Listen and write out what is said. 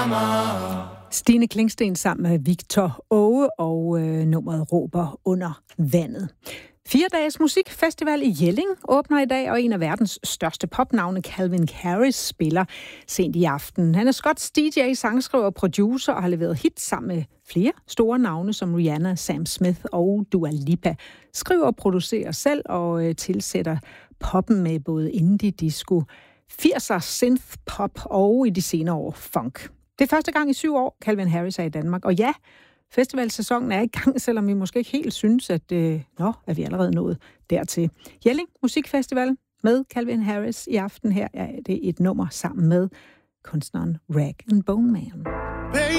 Stine Klingsten sammen med Victor Åge og nummeret Råber under vandet. 4-dages musikfestival i Jelling åbner i dag, og en af verdens største popnavne, Calvin Harris, spiller sent i aften. Han er skotsk DJ, sangskriver og producer og har leveret hits sammen med flere store navne som Rihanna, Sam Smith og Dua Lipa. Skriver og producerer selv og tilsætter poppen med både indie, disco, 80'er synth pop og i de senere år funk. Det er første gang i 7 år, Calvin Harris er i Danmark. Og ja, festivalsæsonen er i gang, selvom vi måske ikke helt synes, at er vi allerede nået dertil. Jelling Musikfestival med Calvin Harris i aften. Her er det et nummer sammen med kunstneren Rag & Bone Man.